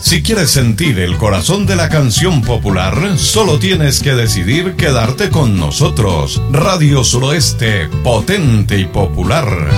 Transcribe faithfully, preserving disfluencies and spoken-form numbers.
Si quieres sentir el corazón de la canción popular, solo tienes que decidir quedarte con nosotros. Radio Suroeste, potente y popular.